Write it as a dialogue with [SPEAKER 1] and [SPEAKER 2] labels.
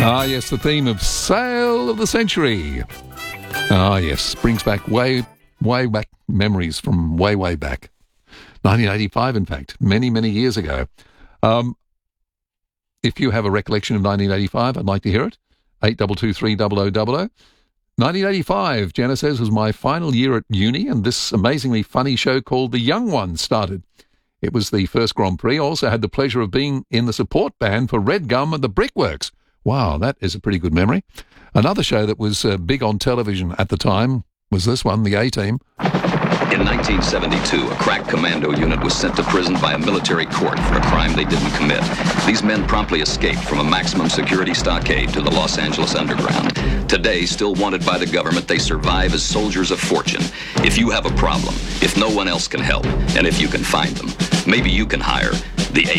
[SPEAKER 1] Ah, yes, the theme of Sale of the Century. Ah, yes, brings back way back memories from way back. 1985, in fact, many years ago. If you have a recollection of 1985, I'd like to hear it. 8223 1985, Jenna says, was my final year at uni, and this amazingly funny show called The Young Ones started. It was the first Grand Prix. I also had the pleasure of being in the support band for Red Gum and the Brickworks. Wow, that is a pretty good memory. Another show that was big on television at the time was this one, The A-Team.
[SPEAKER 2] In 1972, a crack commando unit was sent to prison by a military court for a crime they didn't commit. These men promptly escaped from a maximum security stockade to the Los Angeles underground. Today, still wanted by the government, they survive as soldiers of fortune. If you have a problem, if no one else can help, and if you can find them, maybe you can hire